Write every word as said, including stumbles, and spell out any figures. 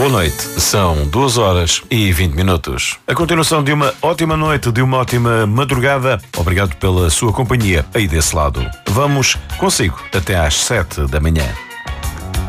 Boa noite, são duas horas e vinte minutos. A continuação de uma ótima noite, de uma ótima madrugada. Obrigado pela sua companhia aí desse lado. Vamos consigo até às sete da manhã.